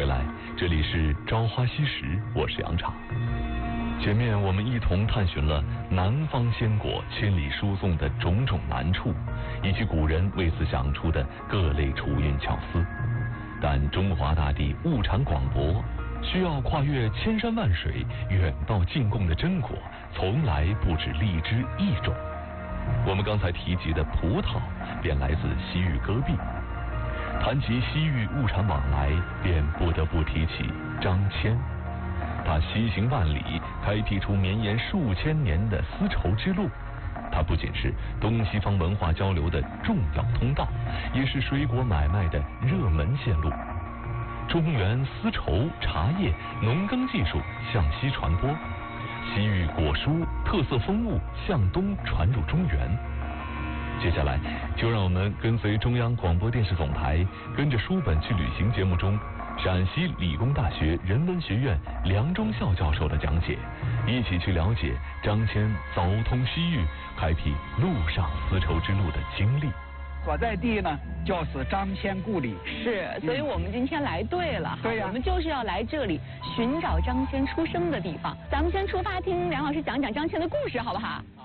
来，这里是朝花夕拾，我是杨昶。前面我们一同探寻了南方仙果千里输送的种种难处，以及古人为此想出的各类储运巧思。但中华大地物产广博，需要跨越千山万水远道进贡的真果，从来不止荔枝一种。我们刚才提及的葡萄，便来自西域戈壁。谈及西域物产往来，便不得不提起张骞。他西行万里，开辟出绵延数千年的丝绸之路。它不仅是东西方文化交流的重要通道，也是水果买卖的热门线路。中原丝绸、茶叶、农耕技术向西传播，西域果蔬特色风物向东传入中原。接下来，就让我们跟随中央广播电视总台，跟着书本去旅行节目中，陕西理工大学人文学院梁忠孝教授的讲解，一起去了解张骞凿通西域，开辟陆上丝绸之路的经历。 所在地呢，就是张骞故里。 是，所以我们今天来对了。 对呀， 我们就是要来这里寻找张骞出生的地方。咱们先出发听梁老师讲讲张骞的故事，好不好？